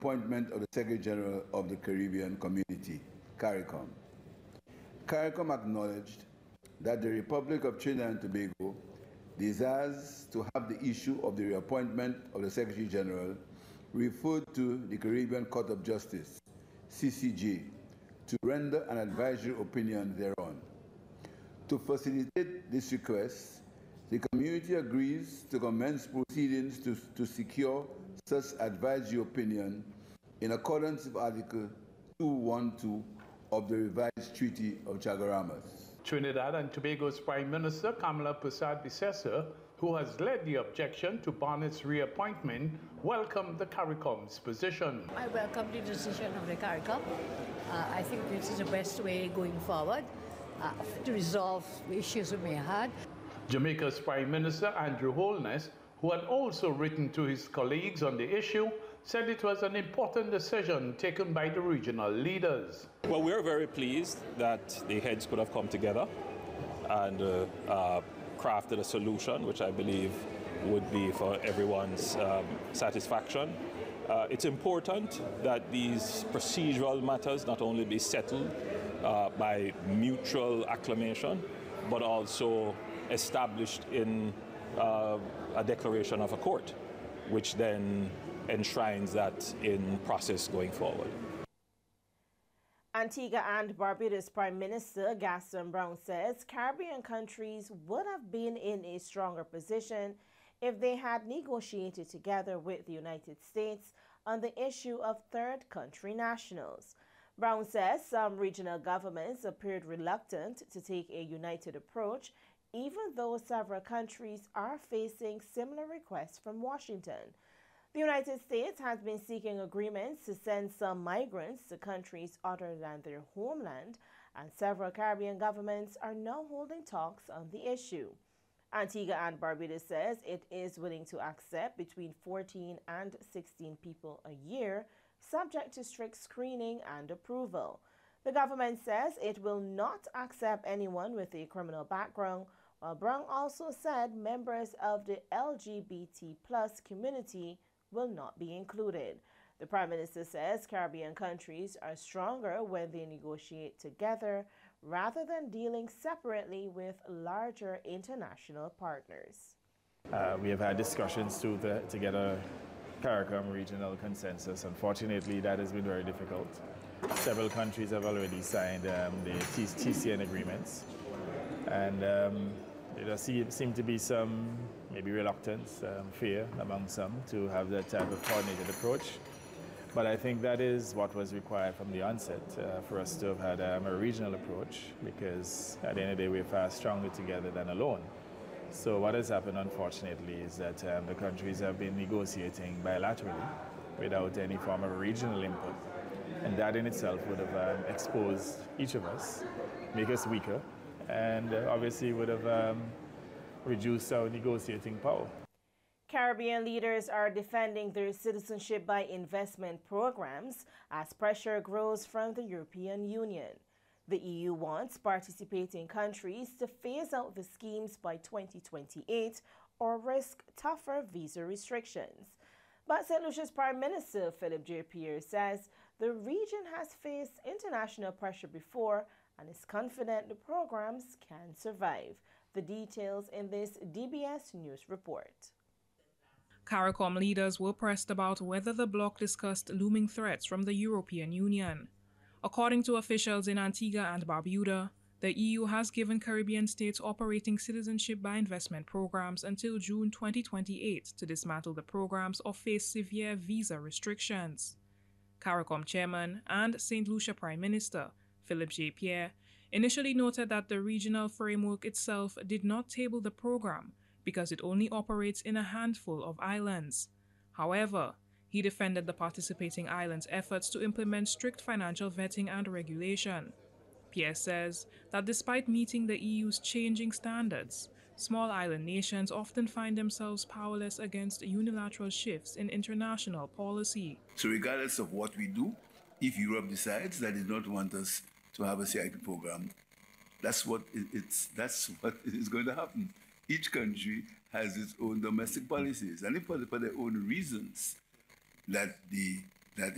appointment of the Secretary General of the Caribbean Community, CARICOM. CARICOM acknowledged that the Republic of Trinidad and Tobago desires to have the issue of the reappointment of the Secretary General referred to the Caribbean Court of Justice, CCJ, to render an advisory opinion thereon. To facilitate this request, the community agrees to commence proceedings to secure such advisory opinion in accordance with Article 212 of the revised Treaty of Chaguaramas. Trinidad and Tobago's Prime Minister Kamala Persad-Bissessar, who has led the objection to Barnett's reappointment, welcomed the CARICOM's position. I welcome the decision of the CARICOM. I think this is the best way going forward to resolve the issues we may have had. Jamaica's Prime Minister Andrew Holness, who had also written to his colleagues on the issue, said it was an important decision taken by the regional leaders. Well, we're very pleased that the heads could have come together and crafted a solution which I believe would be for everyone's satisfaction. It's important that these procedural matters not only be settled by mutual acclamation, but also established in a declaration of a court, which then enshrines that in process going forward. Antigua and Barbuda's Prime Minister Gaston Brown says Caribbean countries would have been in a stronger position if they had negotiated together with the United States on the issue of third country nationals. Brown says some regional governments appeared reluctant to take a united approach, even though several countries are facing similar requests from Washington. The United States has been seeking agreements to send some migrants to countries other than their homeland, and several Caribbean governments are now holding talks on the issue. Antigua and Barbuda says it is willing to accept between 14 and 16 people a year, subject to strict screening and approval. The government says it will not accept anyone with a criminal background, while Brown also said members of the LGBT+ community will not be included. The Prime Minister says Caribbean countries are stronger when they negotiate together rather than dealing separately with larger international partners. We have had discussions to get a CARICOM regional consensus. Unfortunately, that has been very difficult. Several countries have already signed the TCN agreements, and there seemed to be some maybe reluctance, fear among some to have that type of coordinated approach. But I think that is what was required from the onset for us to have had a regional approach, because at the end of the day, we're far stronger together than alone. So what has happened, unfortunately, is that the countries have been negotiating bilaterally without any form of regional input. And that in itself would have exposed each of us, make us weaker, and obviously would have reduced our negotiating power. Caribbean leaders are defending their citizenship by investment programs as pressure grows from the European Union. The EU wants participating countries to phase out the schemes by 2028 or risk tougher visa restrictions. But St. Lucia's Prime Minister Philip J. Pierre says the region has faced international pressure before and is confident the programs can survive. The details in this DBS News report. CARICOM leaders were pressed about whether the bloc discussed looming threats from the European Union. According to officials in Antigua and Barbuda, the EU has given Caribbean states operating citizenship by investment programs until June 2028 to dismantle the programs or face severe visa restrictions. CARICOM chairman and St. Lucia Prime Minister Philip J. Pierre initially noted that the regional framework itself did not table the program because it only operates in a handful of islands. However, he defended the participating islands' efforts to implement strict financial vetting and regulation. Pierre says that despite meeting the EU's changing standards, small island nations often find themselves powerless against unilateral shifts in international policy. So regardless of what we do, if Europe decides that they don't want us to have a CIP program, that's what is going to happen. Each country has its own domestic policies, and if for their own reasons that the